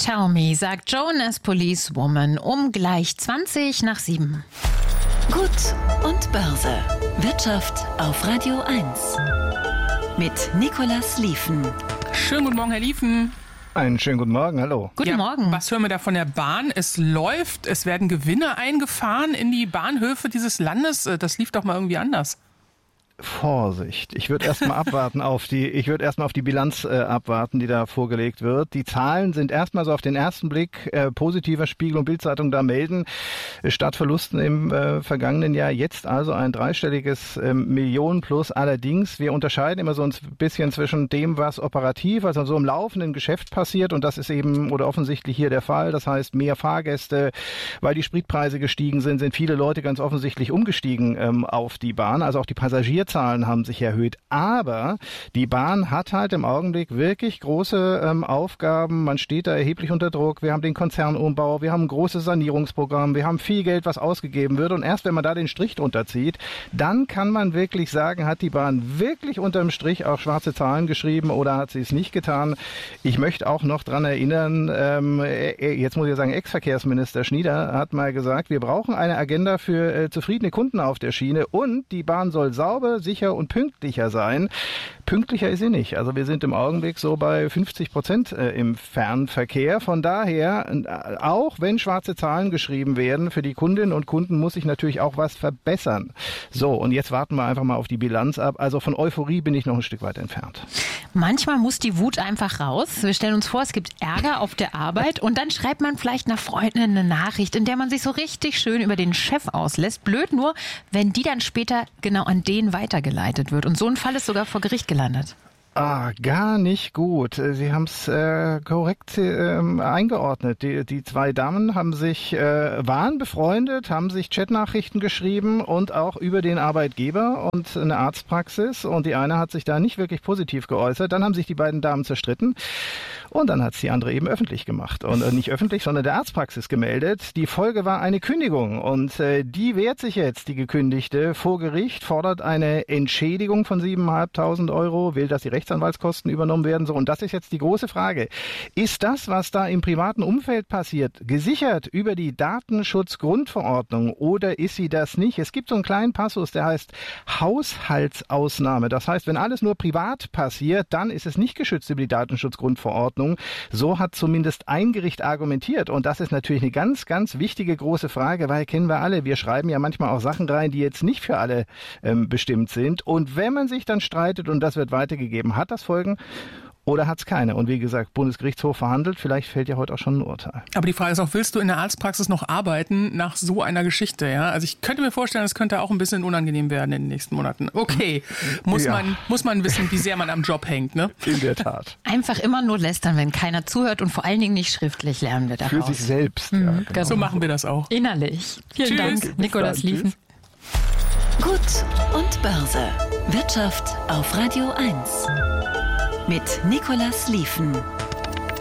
Tell Me, sagt Joan as Policewoman um gleich 7:20. Gut und Börse. Wirtschaft auf Radio 1. Mit Nicolas Lieven. Schönen guten Morgen, Herr Lieven. Einen schönen guten Morgen, hallo. Guten Morgen. Was hören wir da von der Bahn? Es läuft, es werden Gewinne eingefahren in die Bahnhöfe dieses Landes. Das lief doch mal irgendwie anders. Vorsicht. Ich würde erstmal auf die Bilanz abwarten, die da vorgelegt wird. Die Zahlen sind erstmal so auf den ersten Blick positiver. Spiegel und Bild-Zeitung da melden statt Verlusten im vergangenen Jahr jetzt also ein dreistelliges Millionen plus. Allerdings, wir unterscheiden immer so ein bisschen zwischen dem, was operativ, also so im laufenden Geschäft passiert, und das ist eben oder offensichtlich hier der Fall. Das heißt, mehr Fahrgäste, weil die Spritpreise gestiegen sind viele Leute ganz offensichtlich umgestiegen auf die Bahn. Also auch die Passagierzahlen haben sich erhöht. Aber die Bahn hat halt im Augenblick wirklich große Aufgaben. Man steht da erheblich unter Druck. Wir haben den Konzernumbau, wir haben ein großes Sanierungsprogramm, wir haben viel Geld, was ausgegeben wird. Und erst wenn man da den Strich drunter zieht, dann kann man wirklich sagen, hat die Bahn wirklich unterm Strich auch schwarze Zahlen geschrieben oder hat sie es nicht getan. Ich möchte auch noch dran erinnern, jetzt muss ich sagen, Ex-Verkehrsminister Schnieder hat mal gesagt, wir brauchen eine Agenda für zufriedene Kunden auf der Schiene und die Bahn soll sauber, sicher und pünktlicher sein. Pünktlicher ist sie nicht. Also wir sind im Augenblick so bei 50% im Fernverkehr. Von daher, auch wenn schwarze Zahlen geschrieben werden, für die Kundinnen und Kunden muss sich natürlich auch was verbessern. So, und jetzt warten wir einfach mal auf die Bilanz ab. Also von Euphorie bin ich noch ein Stück weit entfernt. Manchmal muss die Wut einfach raus. Wir stellen uns vor, es gibt Ärger auf der Arbeit und dann schreibt man vielleicht einer Freundin eine Nachricht, in der man sich so richtig schön über den Chef auslässt. Blöd nur, wenn die dann später genau an den weitergeleitet wird. Und so ein Fall ist sogar vor Gericht gelandet. Gar nicht gut. Sie haben es korrekt eingeordnet. Die zwei Damen haben waren befreundet, haben sich Chatnachrichten geschrieben und auch über den Arbeitgeber und eine Arztpraxis. Und die eine hat sich da nicht wirklich positiv geäußert. Dann haben sich die beiden Damen zerstritten. Und dann hat es die andere eben öffentlich gemacht. Und nicht öffentlich, sondern der Arztpraxis gemeldet. Die Folge war eine Kündigung. Und die wehrt sich jetzt, die Gekündigte, vor Gericht, fordert eine Entschädigung von 7.500 €, will, dass die Rechtsanwaltskosten übernommen werden. So, und das ist jetzt die große Frage. Ist das, was da im privaten Umfeld passiert, gesichert über die Datenschutzgrundverordnung oder ist sie das nicht? Es gibt so einen kleinen Passus, der heißt Haushaltsausnahme. Das heißt, wenn alles nur privat passiert, dann ist es nicht geschützt über die Datenschutzgrundverordnung. So hat zumindest ein Gericht argumentiert. Und das ist natürlich eine ganz, ganz wichtige große Frage, weil kennen wir alle. Wir schreiben ja manchmal auch Sachen rein, die jetzt nicht für alle bestimmt sind. Und wenn man sich dann streitet und das wird weitergegeben, hat das Folgen oder hat es keine? Und wie gesagt, Bundesgerichtshof verhandelt, vielleicht fällt ja heute auch schon ein Urteil. Aber die Frage ist auch, willst du in der Arztpraxis noch arbeiten nach so einer Geschichte? Ja? Also ich könnte mir vorstellen, es könnte auch ein bisschen unangenehm werden in den nächsten Monaten. Okay, muss man wissen, wie sehr man am Job hängt, ne? In der Tat. Einfach immer nur lästern, wenn keiner zuhört und vor allen Dingen nicht schriftlich, lernen wir daraus. Für sich selbst, ja. Genau. So machen wir das auch. Innerlich. Vielen Dank, Nicolas Lieven. Gut und Börse. Wirtschaft auf Radio 1. Mit Nicolas Lieven.